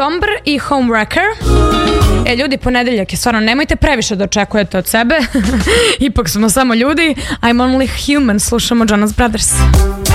Bomber i Homewrecker. Ljudi, ponedeljak je, stvarno nemojte previše da očekujete od sebe. Ipak smo samo ljudi. I'm only human, slušamo Jonas Brothers.